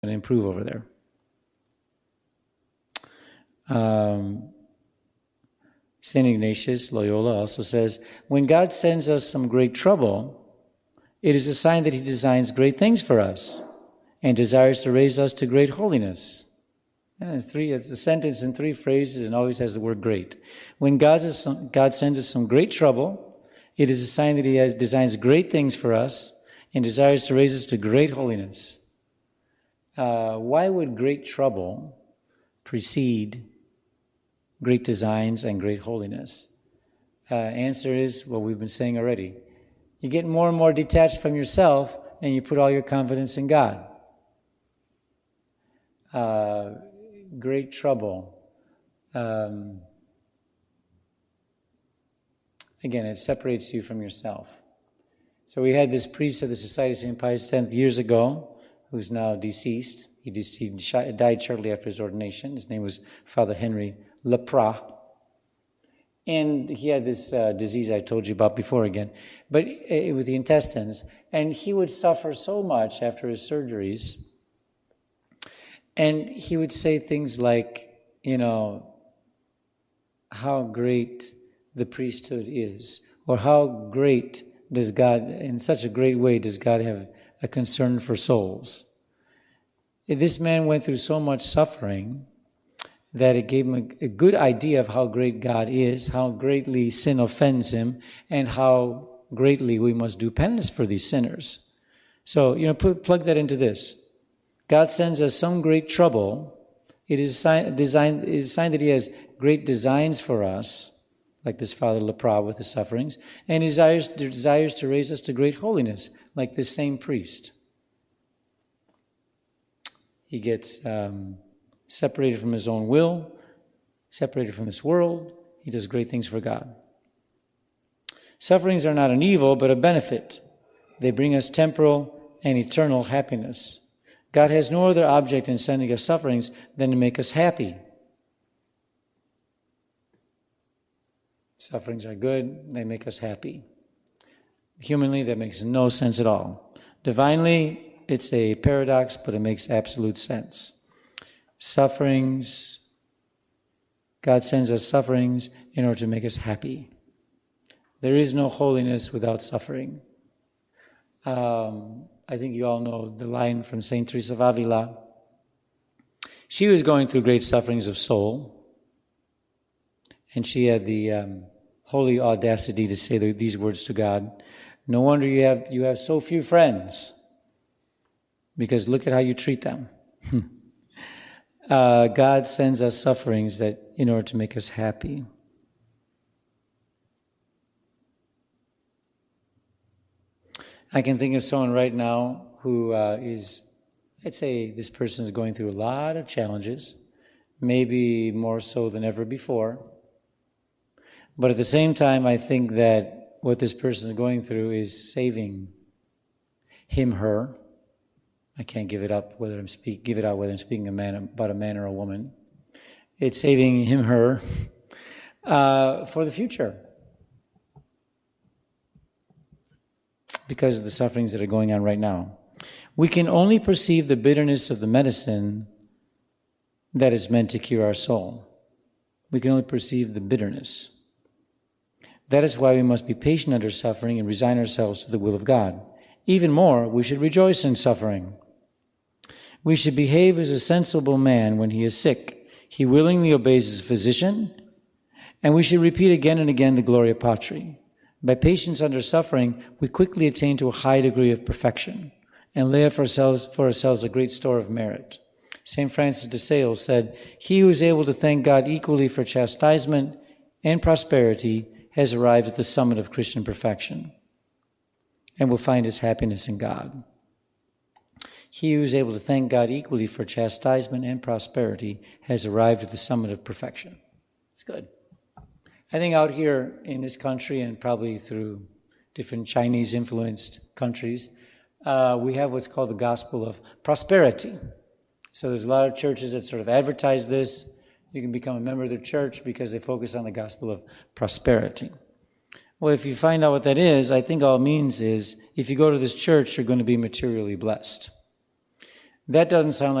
to improve over there. St. Ignatius Loyola also says, when God sends us some great trouble, it is a sign that he designs great things for us and desires to raise us to great holiness. It's a sentence in 3 phrases and always has the word great. When God sends us some great trouble, it is a sign that he designs great things for us and desires to raise us to great holiness. Why would great trouble precede great designs and great holiness? Answer is what we've been saying already. You get more and more detached from yourself and you put all your confidence in God. Great trouble. Again, it separates you from yourself. So we had this priest of the Society of St. Pius X years ago, who's now deceased. He died shortly after his ordination. His name was Father Henry Lepra. And he had this disease I told you about before again, but with the intestines. And he would suffer so much after his surgeries. And he would say things like, how great the priesthood is, or how great does God, in such a great way does God have a concern for souls. This man went through so much suffering that it gave him a good idea of how great God is, how greatly sin offends him, and how greatly we must do penance for these sinners. So, plug that into this. God sends us some great trouble. It is a sign that he has great designs for us, like this Father Lepra with his sufferings, and he desires to raise us to great holiness, like this same priest. He gets separated from his own will, separated from this world. He does great things for God. Sufferings are not an evil, but a benefit. They bring us temporal and eternal happiness. God has no other object in sending us sufferings than to make us happy. Sufferings are good, they make us happy. Humanly, that makes no sense at all. Divinely, it's a paradox, but it makes absolute sense. Sufferings, God sends us sufferings in order to make us happy. There is no holiness without suffering. I think you all know the line from St. Teresa of Avila. She was going through great sufferings of soul, and she had the holy audacity to say these words to God. No wonder you have so few friends, because look at how you treat them. God sends us sufferings in order to make us happy. I can think of someone right now who I'd say this person is going through a lot of challenges, maybe more so than ever before. But at the same time, I think that what this person is going through is saving him, her. I can't give it out whether I'm speaking about a man or a woman. It's saving him, her, for the future, because of the sufferings that are going on right now. We can only perceive the bitterness of the medicine that is meant to cure our soul. We can only perceive the bitterness. That is why we must be patient under suffering and resign ourselves to the will of God. Even more, we should rejoice in suffering. We should behave as a sensible man when he is sick. He willingly obeys his physician, and we should repeat again and again the Gloria Patri. By patience under suffering, we quickly attain to a high degree of perfection and lay up for ourselves a great store of merit. St. Francis de Sales said, "He who is able to thank God equally for chastisement and prosperity has arrived at the summit of Christian perfection and will find his happiness in God." He who is able to thank God equally for chastisement and prosperity has arrived at the summit of perfection. It's good. I think out here in this country, and probably through different Chinese-influenced countries, we have what's called the gospel of prosperity. So there's a lot of churches that sort of advertise this. You can become a member of their church because they focus on the gospel of prosperity. Well, if you find out what that is, I think all it means is if you go to this church, you're going to be materially blessed. That doesn't sound